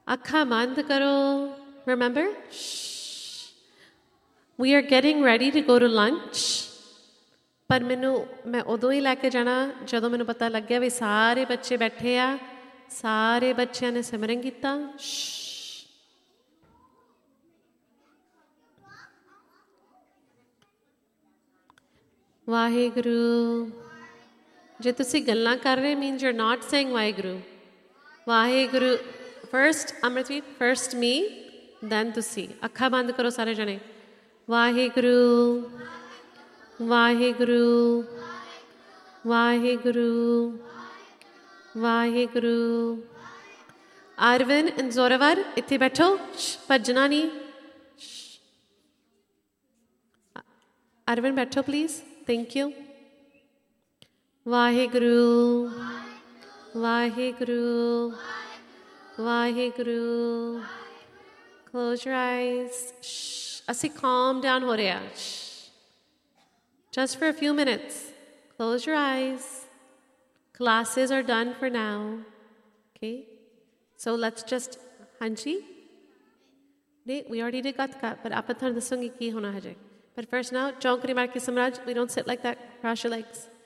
ਅੱਖਾਂ ਬੰਦ ਕਰੋ. Remember? We are getting ready to go to lunch. ਪਰ ਮੈਂ ਉਦੋਂ ਹੀ ਲੈ ਕੇ ਜਾਣਾ ਜਦੋਂ ਮੈਨੂੰ ਪਤਾ ਲੱਗਿਆ ਵੀ ਸਾਰੇ ਬੱਚੇ ਬੈਠੇ ਆ, ਸਾਰੇ ਬੱਚਿਆਂ ਨੇ ਸਿਮਰਨ ਕੀਤਾ. ਵਾਹਿਗੁਰੂ. ਜੇ ਤੁਸੀਂ ਗੱਲਾਂ ਕਰ ਰਹੇ means you're not saying Waheguru. Waheguru. First, Amritveer, first me, then ਤੁਸੀਂ. ਅੱਖਾਂ ਬੰਦ ਕਰੋ ਸਾਰੇ ਜਣੇ. Waheguru. Waheguru. Waheguru. Waheguru. Arvin and Zoravar, ਇੱਥੇ ਬੈਠੋ. ਭੱਜਣਾ ਨਹੀਂ. Arvin ਬੈਠੋ please. Thank you. Waheguru. Waheguru. Waheguru. Close your eyes. ਅਸੀਂ calm down ਹੋ ਰਿਹਾ. Just for a few minutes. Close your eyes. Classes are done for now. Okay? So let's just, Hanji? We already did Gatka, but apathar dasungi ki hona haje. But first now, Jonkari Marki Samraj, we don't sit like that. Cross your legs.